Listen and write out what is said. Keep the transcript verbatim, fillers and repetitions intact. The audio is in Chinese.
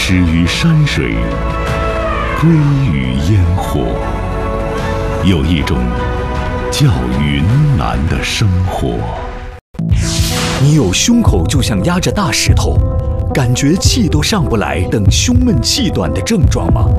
始于山水，归于烟火。有一种叫云南的生活。 你有胸口就像压着大石头，感觉气都上不来等胸闷气短的症状吗？